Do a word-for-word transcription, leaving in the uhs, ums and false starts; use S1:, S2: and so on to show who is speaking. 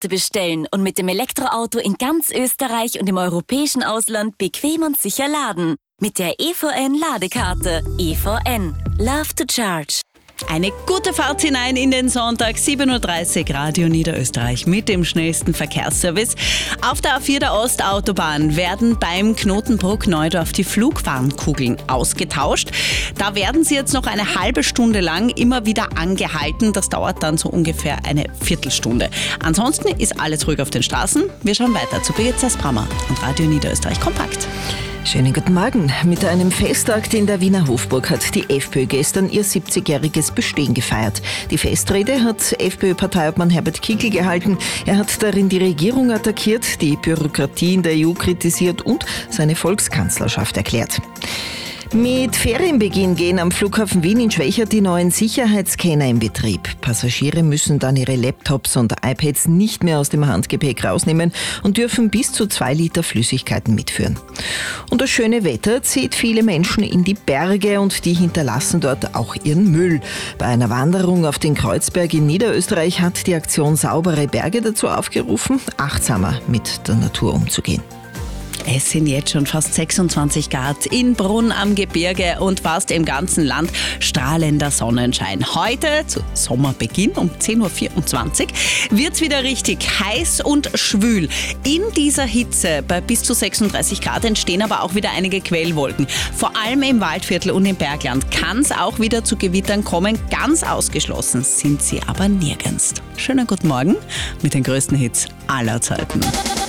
S1: bestellen und mit dem Elektroauto in ganz Österreich und im europäischen Ausland bequem und sicher laden. Mit der E V N-Ladekarte. E V N. Love to Charge.
S2: Eine gute Fahrt hinein in den Sonntag, sieben Uhr dreißig, Radio Niederösterreich mit dem schnellsten Verkehrsservice. Auf der A vier der Ostautobahn werden beim Knotenbruck Neudorf die Flugwarnkugeln ausgetauscht. Da werden sie jetzt noch eine halbe Stunde lang immer wieder angehalten. Das dauert dann so ungefähr eine Viertelstunde. Ansonsten ist alles ruhig auf den Straßen. Wir schauen weiter zu Birgit Sass-Brammer und Radio Niederösterreich Kompakt.
S3: Schönen guten Morgen. Mit einem Festakt in der Wiener Hofburg hat die FPÖ gestern ihr siebzigjähriges Bestehen gefeiert. Die Festrede hat FPÖ-Parteiobmann Herbert Kickl gehalten. Er hat darin die Regierung attackiert, die Bürokratie in der E U kritisiert und seine Volkskanzlerschaft erklärt. Mit Ferienbeginn gehen am Flughafen Wien in Schwächert die neuen Sicherheitsscanner in Betrieb. Passagiere müssen dann ihre Laptops und iPads nicht mehr aus dem Handgepäck rausnehmen und dürfen bis zu zwei Liter Flüssigkeiten mitführen. Und das schöne Wetter zieht viele Menschen in die Berge und die hinterlassen dort auch ihren Müll. Bei einer Wanderung auf den Kreuzberg in Niederösterreich hat die Aktion Saubere Berge dazu aufgerufen, achtsamer mit der Natur umzugehen.
S2: Es sind jetzt schon fast sechsundzwanzig Grad in Brunn am Gebirge und fast im ganzen Land strahlender Sonnenschein. Heute, zu Sommerbeginn um zehn Uhr vierundzwanzig, wird es wieder richtig heiß und schwül. In dieser Hitze bei bis zu sechsunddreißig Grad entstehen aber auch wieder einige Quellwolken. Vor allem im Waldviertel und im Bergland kann es auch wieder zu Gewittern kommen. Ganz ausgeschlossen sind sie aber nirgends. Schönen guten Morgen mit den größten Hits aller Zeiten.